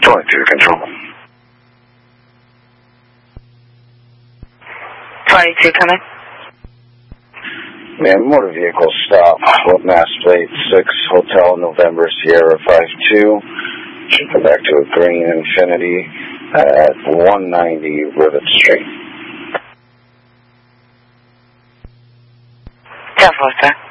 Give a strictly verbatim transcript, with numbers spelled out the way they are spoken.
twenty-two control. twenty-two coming. Man, motor vehicle stop with mass plate six Hotel November Sierra five two. Go back to a green Infinity at one ninety Rivet Street. ten four, sir.